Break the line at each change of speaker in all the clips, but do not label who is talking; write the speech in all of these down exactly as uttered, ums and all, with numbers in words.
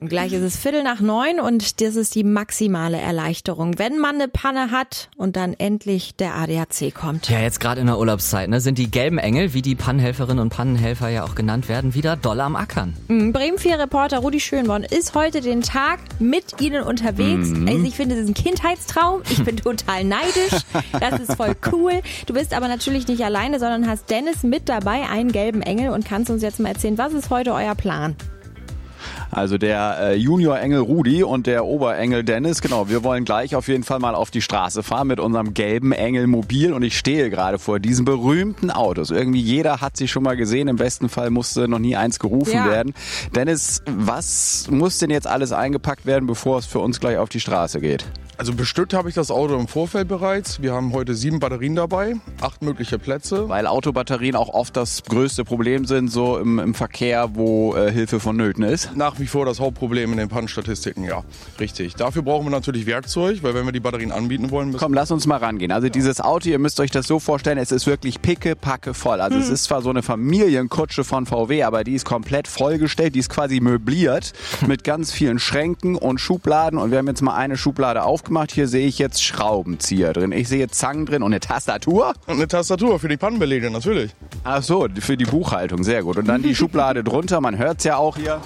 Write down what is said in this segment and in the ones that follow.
Gleich ist es Viertel nach neun und das ist die maximale Erleichterung, wenn man eine Panne hat und dann endlich der A D A C kommt.
Ja, jetzt gerade in der Urlaubszeit, ne, sind die gelben Engel, wie die Pannenhelferinnen und Pannenhelfer ja auch genannt werden, wieder doll am Ackern.
Bremen vier Reporter Rudi Schönborn ist heute den Tag mit Ihnen unterwegs. Mhm. Also ich finde, das ist ein Kindheitstraum. Ich bin total neidisch. Das ist voll cool. Du bist aber natürlich nicht alleine, sondern hast Dennis mit dabei, einen gelben Engel, und kannst uns jetzt mal erzählen, was ist heute euer Plan?
Also der äh, Junior-Engel Rudi und der Oberengel Dennis, genau, wir wollen gleich auf jeden Fall mal auf die Straße fahren mit unserem gelben Engel Mobil, und ich stehe gerade vor diesen berühmten Autos. Irgendwie jeder hat sie schon mal gesehen, im besten Fall musste noch nie eins gerufen ja. werden. Dennis, was muss denn jetzt alles eingepackt werden, bevor es für uns gleich auf die Straße geht?
Also bestückt habe ich das Auto im Vorfeld bereits. Wir haben heute sieben Batterien dabei, acht mögliche Plätze.
Weil Autobatterien auch oft das größte Problem sind, so im, im Verkehr, wo äh, Hilfe vonnöten ist.
Nach wie vor das Hauptproblem in den Pannenstatistiken, ja. Richtig. Dafür brauchen wir natürlich Werkzeug, weil wenn wir die Batterien anbieten wollen, müssen...
Komm, lass uns mal rangehen. Also ja. dieses Auto, ihr müsst euch das so vorstellen, es ist wirklich pickepacke voll. Also hm. es ist zwar so eine Familienkutsche von V W, aber die ist komplett vollgestellt, die ist quasi möbliert mit ganz vielen Schränken und Schubladen, und wir haben jetzt mal eine Schublade auf gemacht. Hier sehe ich jetzt Schraubenzieher drin. Ich sehe Zangen drin und eine Tastatur.
Und eine Tastatur für die Pannenbelege, natürlich.
Ach so, für die Buchhaltung, sehr gut. Und dann die Schublade drunter, man hört es ja auch hier.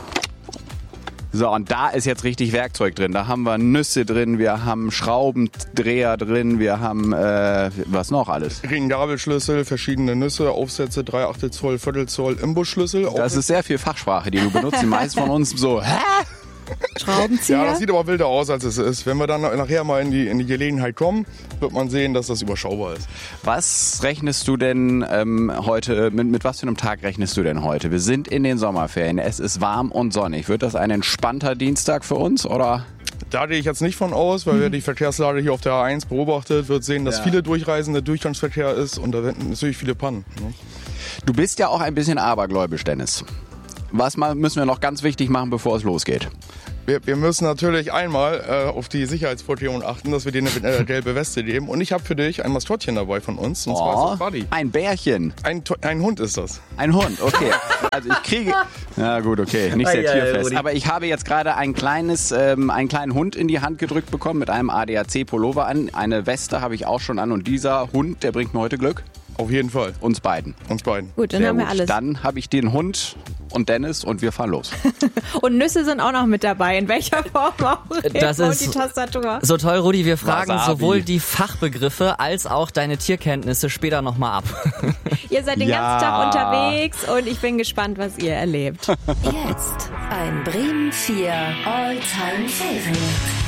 So, und da ist jetzt richtig Werkzeug drin. Da haben wir Nüsse drin, wir haben Schraubendreher drin, wir haben, äh, was noch alles?
Ring-Gabelschlüssel, verschiedene Nüsse, Aufsätze, drei Achtel Zoll, Viertel Zoll, Imbusschlüssel.
Das ist sehr viel Fachsprache, die du benutzt. Die meisten von uns so, hä?
Schraubenzieher?
Ja, das sieht aber wilder aus, als es ist. Wenn wir dann nachher mal in die, in die Gelegenheit kommen, wird man sehen, dass das überschaubar ist.
Was rechnest du denn ähm, heute, mit, mit was für einem Tag rechnest du denn heute? Wir sind in den Sommerferien, es ist warm und sonnig. Wird das ein entspannter Dienstag für uns, oder?
Da gehe ich jetzt nicht von aus, weil hm. wer die Verkehrslage hier auf der A eins beobachtet, wird sehen, dass ja. viele Durchreisende Durchgangsverkehr ist, und da sind natürlich viele Pannen. Ne?
Du bist ja auch ein bisschen abergläubisch, Dennis. Was mal müssen wir noch ganz wichtig machen, bevor es losgeht?
Wir, wir müssen natürlich einmal äh, auf die Sicherheitsvorkehrungen achten, dass wir dir eine äh, gelbe Weste geben. Und ich habe für dich ein Maskottchen dabei von uns, und oh, zwar ist das Buddy.
Ein Bärchen.
Ein, ein Hund ist das.
Ein Hund, okay. Also ich kriege... Na gut, okay, nicht sehr tierfest. Aber ich habe jetzt gerade ein kleines, ähm, einen kleinen Hund in die Hand gedrückt bekommen mit einem A D A C-Pullover an. Eine Weste habe ich auch schon an, und dieser Hund, der bringt mir heute Glück.
Auf jeden Fall.
Uns beiden.
Uns beiden.
Gut, dann
sehr
haben wir
gut.
alles.
Dann habe ich den Hund und Dennis und wir fahren los.
Und Nüsse sind auch noch mit dabei, in welcher Form auch.
Das ist
die Tastatur.
So toll, Rudi, wir fragen
Wasabi.
sowohl die Fachbegriffe als auch deine Tierkenntnisse später nochmal ab.
Ihr seid den
ja.
ganzen Tag unterwegs und ich bin gespannt, was ihr erlebt.
Jetzt ein Bremen vier All-Time Favorite.